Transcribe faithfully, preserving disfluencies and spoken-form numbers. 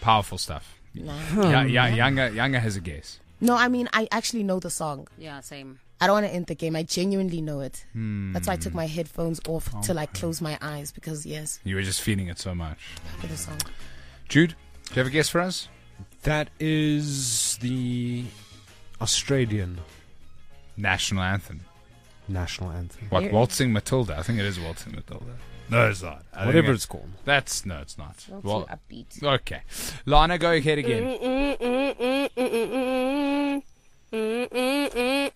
Powerful stuff. Nah. Yeah, yeah, Younger, Younger has a guess. No, I mean, I actually know the song. Yeah, same. I don't want to end the game. I genuinely know it. Hmm. That's why I took my headphones off Okay. to like close my eyes because, yes, You were just feeling it so much. for the song. Jude, do you have a guess for us? That is the Australian National anthem. national anthem. What, Here. Waltzing Matilda? I think it is Waltzing Matilda. No, it's not. I think Whatever it- it's called. That's, no, it's not. Not Well, too upbeat. okay. Lana, go ahead again.